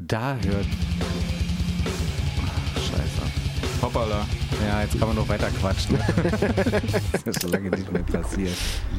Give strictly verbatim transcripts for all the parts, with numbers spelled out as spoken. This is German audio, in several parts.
da hört... Ach, scheiße. Hoppala. Ja, jetzt kann man noch weiter quatschen. Das ist schon lange nicht mehr passiert.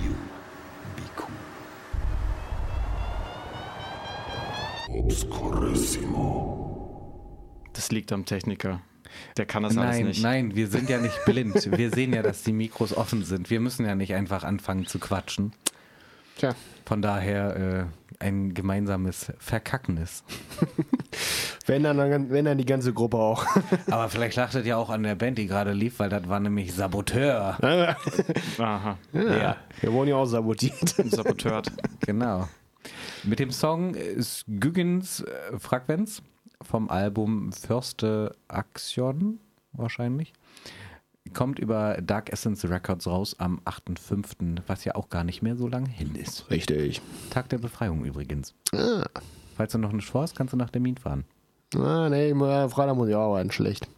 Das liegt am Techniker. Der kann das alles Nein, nicht. nein, wir sind ja nicht blind. Wir sehen ja, dass die Mikros offen sind. Wir müssen ja nicht einfach anfangen zu quatschen. Tja. Von daher äh, ein gemeinsames Verkacknis. Wenn dann, wenn dann die ganze Gruppe auch. Aber vielleicht lag das ja auch an der Band, die gerade lief, weil das war nämlich Saboteur. Aha. Ja, Ja. wir wurden ja auch sabotiert. Saboteur. Genau. Mit dem Song ist Gügens äh, Frequenz vom Album Förste Action wahrscheinlich. Kommt über Dark Essence Records raus am achten fünften, was ja auch gar nicht mehr so lange hin ist. Richtig. Tag der Befreiung übrigens. Ah, Falls du noch nicht vorhast, kannst du nach Termin fahren. ah nee, mal- Freitag muss ich arbeiten, schlecht.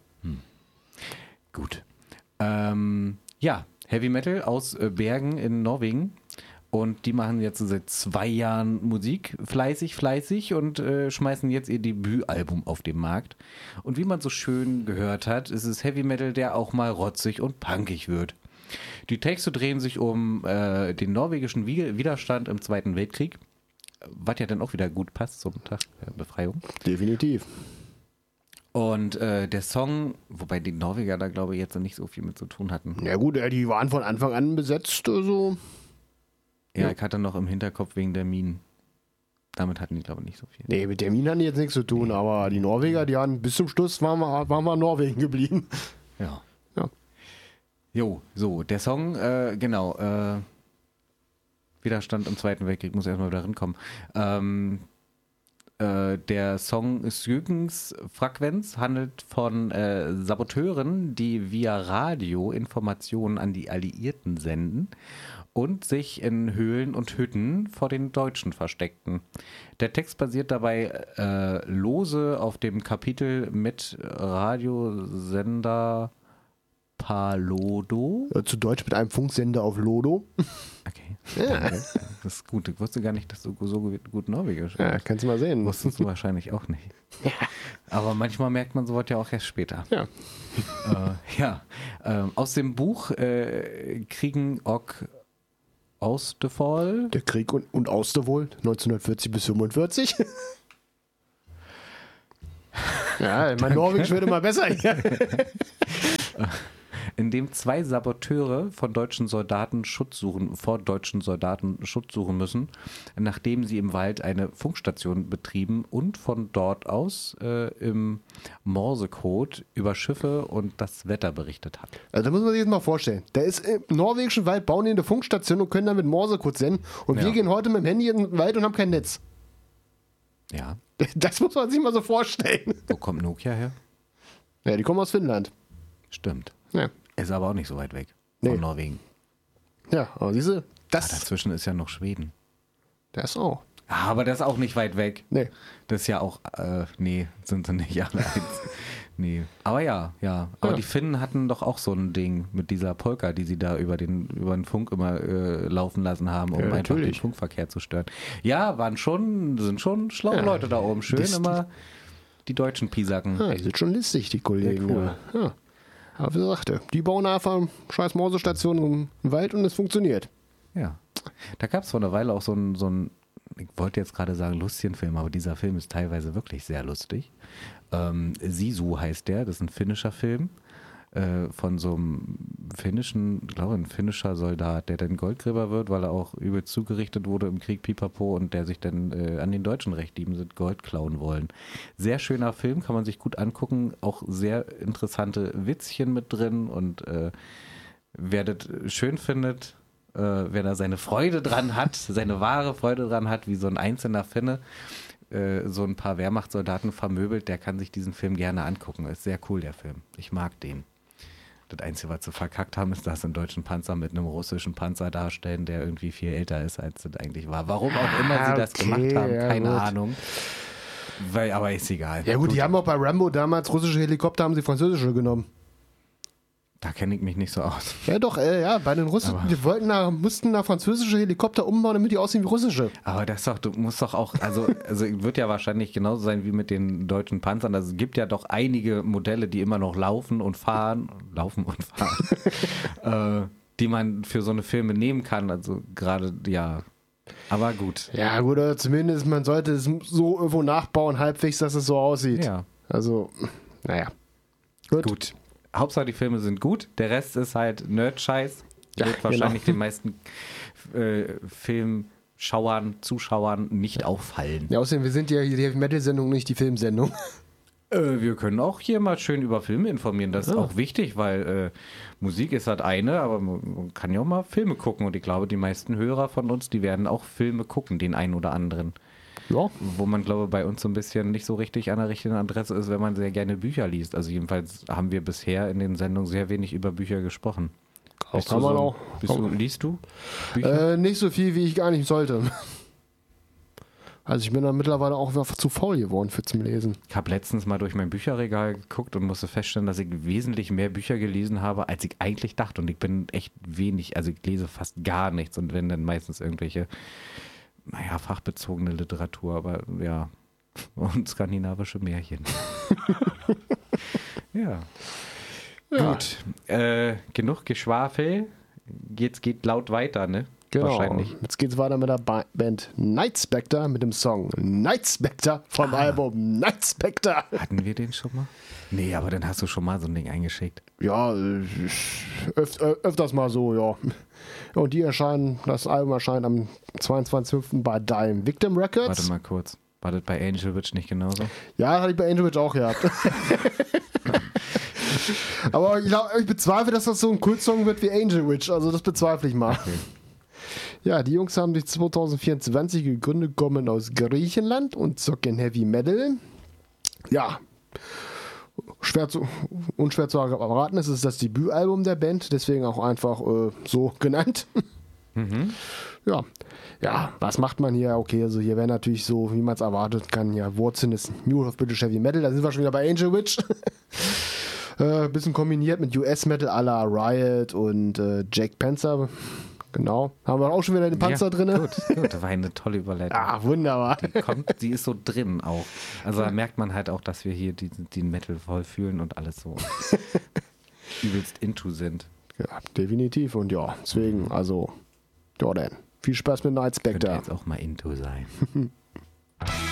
Gut. Ähm, ja, Heavy Metal aus äh, Bergen in Norwegen. Und die machen jetzt seit zwei Jahren Musik, fleißig, fleißig und äh, schmeißen jetzt ihr Debütalbum auf den Markt. Und wie man so schön gehört hat, ist es Heavy Metal, der auch mal rotzig und punkig wird. Die Texte drehen sich um äh, den norwegischen Wi- Widerstand im Zweiten Weltkrieg, was ja dann auch wieder gut passt zum Tag der Befreiung. Definitiv. Und äh, der Song, wobei die Norweger da glaube ich jetzt nicht so viel mit zu tun hatten. Ja gut, ja, die waren von Anfang an besetzt, also. Ja, Ja. ich hatte noch im Hinterkopf wegen der Minen. Damit hatten die, glaube ich, nicht so viel. Nee, mit Termin hatten die jetzt nichts zu tun, aber die Norweger, die haben bis zum Schluss waren wir, waren wir in Norwegen geblieben. Ja. Ja. Jo, so, der Song, äh, genau, äh, Widerstand im Zweiten Weltkrieg, muss erstmal wieder rinkommen. Ähm, äh, der Song Skjøgens Frequenz handelt von äh, Saboteuren, die via Radio Informationen an die Alliierten senden und sich in Höhlen und Hütten vor den Deutschen versteckten. Der Text basiert dabei äh, lose auf dem Kapitel mit Radiosender Palodo. Äh, Zu Deutsch mit einem Funksender auf Lodo. Okay. Ja. Das ist gut. Ich wusste gar nicht, dass du so gut, gut Norwegisch Ja, sprichst. kannst du mal sehen. Wusstest du wahrscheinlich auch nicht. Aber manchmal merkt man sowas ja auch erst später. Ja. Äh, ja. Ähm, aus dem Buch äh, Kriegen Ok Austefall. Der Krieg und, und Austerwohl, neunzehnhundertvierzig bis fünfundvierzig. Ja, mein Norwegisch wird immer besser hier. In dem zwei Saboteure von deutschen Soldaten Schutz suchen, vor deutschen Soldaten Schutz suchen müssen, nachdem sie im Wald eine Funkstation betrieben und von dort aus äh, im Morsecode über Schiffe und das Wetter berichtet hat. Also da muss man sich jetzt mal vorstellen. Da ist im norwegischen Wald, bauen die eine Funkstation und können dann mit Morsecode senden. Und Ja. wir gehen heute mit dem Handy in den Wald und haben kein Netz. Ja, Das muss man sich mal so vorstellen. wo kommt Nokia her? Ja, die kommen aus Finnland. Stimmt. Ja, Ist aber auch nicht so weit weg von Nee. Norwegen. ja aber siehst du, Ah, das, dazwischen ist ja noch Schweden. das auch. Ah, aber das ist auch nicht weit weg. Nee. Das ist ja auch, äh, nee, sind sie nicht alle eins. Nee. Aber ja, ja. Aber Ja. die Finnen hatten doch auch so ein Ding mit dieser Polka, die sie da über den, über den Funk immer äh, laufen lassen haben, um Ja, einfach den natürlich. Funkverkehr zu stören. Ja, waren schon, sind schon schlaue Ja, Leute da oben. Schön das- immer die Deutschen piesacken. Ja, die sind schon listig, die Kollegen. Sehr cool. Ja. Ja. Aber wie sagte, die bauen einfach scheiß Morsestationen im Wald und es funktioniert. Ja. Da gab es vor einer Weile auch so ein, so ein, ich wollte jetzt gerade sagen lustigen Film, aber dieser Film ist teilweise wirklich sehr lustig. Ähm, Sisu heißt der, das ist ein finnischer Film äh, von so einem finnischen, ich glaube ein finnischer Soldat, der dann Goldgräber wird, weil er auch übel zugerichtet wurde im Krieg Pipapo und der sich dann äh, an den Deutschen Rechtdieben sind, Gold klauen wollen. Sehr schöner Film, kann man sich gut angucken, auch sehr interessante Witzchen mit drin und äh, wer das schön findet, äh, wer da seine Freude dran hat, seine wahre Freude dran hat, wie so ein einzelner Finne, äh, so ein paar Wehrmachtssoldaten vermöbelt, der kann sich diesen Film gerne angucken. Ist sehr cool, der Film. Ich mag den. Das Einzige, was sie verkackt haben, ist, dass sie einen deutschen Panzer mit einem russischen Panzer darstellen, der irgendwie viel älter ist, als es eigentlich war. Warum auch immer sie das okay, gemacht haben, ja, keine gut. Ahnung. Weil, aber ist egal. Ja gut, die haben auch bei Rambo damals russische Helikopter, haben sie französische genommen. Da kenne ich mich nicht so aus. Ja doch, äh, ja, bei den Russen, Aber- die wollten da, mussten da französische Helikopter umbauen, damit die aussehen wie russische. Aber das doch, du musst doch auch, also, also wird ja wahrscheinlich genauso sein wie mit den deutschen Panzern. Also es gibt ja doch einige Modelle, die immer noch laufen und fahren, laufen und fahren, äh, die man für so eine Filme nehmen kann. Also gerade, ja. Aber gut. Ja gut, oder zumindest man sollte es so irgendwo nachbauen, halbwegs, dass es so aussieht. Ja. Also, naja. Gut. Gut. Hauptsache die Filme sind gut, der Rest ist halt Nerd-Scheiß. Ja, Wird wahrscheinlich genau. den meisten äh, Filmschauern, Zuschauern nicht auffallen. Ja, außerdem, wir sind ja hier die Heavy-Metal-Sendung, nicht die Filmsendung. Äh, wir können auch hier mal schön über Filme informieren. Das ist Ja. auch wichtig, weil äh, Musik ist halt eine, aber man, man kann ja auch mal Filme gucken. Und ich glaube, die meisten Hörer von uns, die werden auch Filme gucken, den einen oder anderen. Ja. Wo man, glaube ich, bei uns so ein bisschen nicht so richtig an der richtigen Adresse ist, wenn man sehr gerne Bücher liest. Also jedenfalls haben wir bisher in den Sendungen sehr wenig über Bücher gesprochen. Auch kann man auch. Bist du, liest du Bücher? Äh, nicht so viel, wie ich gar nicht sollte. Also ich bin da mittlerweile auch einfach zu faul geworden für zum Lesen. Ich habe letztens mal durch mein Bücherregal geguckt und musste feststellen, dass ich wesentlich mehr Bücher gelesen habe, als ich eigentlich dachte. Und ich bin echt wenig, also ich lese fast gar nichts und wenn dann meistens irgendwelche, naja, fachbezogene Literatur, aber ja, und skandinavische Märchen. ja. Ja. Gut, äh, genug Geschwafel. Jetzt geht laut weiter, ne? Genau. Wahrscheinlich. Jetzt geht's weiter mit der ba Band Night Spectre mit dem Song Night Spectre vom Ah. Album Night Spectre. Hatten wir den schon mal? Nee, aber dann hast du schon mal so ein Ding eingeschickt. Ja, äh, öf ö- öfters mal so, ja. Und die erscheinen, das Album erscheint am zweiundzwanzigsten fünften bei Dime Victim Records. Warte mal kurz. War das bei Angel Witch nicht genauso? Ja, das hatte ich bei Angel Witch auch gehabt. Aber ich, glaub, ich bezweifle, dass das so ein Kultsong wird wie Angel Witch. Also das bezweifle ich mal. Okay. Ja, die Jungs haben sich zwanzig vierundzwanzig gegründet, kommen aus Griechenland und zocken Heavy Metal. Ja, schwer zu, unschwer zu erraten, es ist das Debütalbum der Band, deswegen auch einfach äh, so genannt. Mhm. Ja. Ja, was macht man hier? Okay, also hier wäre natürlich so, wie man es erwartet kann, ja, Wurzeln ist New of British Heavy Metal, da sind wir schon wieder bei Angel Witch. äh, bisschen kombiniert mit U S-Metal à la Riot und äh, Jack Panzer. Genau. Haben wir auch schon wieder den Panzer ja, drin. Gut, gut, das war eine tolle Überleitung. Ah, wunderbar. Die kommt, die ist so drin auch. Also da merkt man halt auch, dass wir hier die, den Metal voll fühlen und alles so übelst into sind. Ja, definitiv. Und ja, deswegen, also, Jordan, viel Spaß mit Night Könnte Spectre. jetzt auch mal into sein.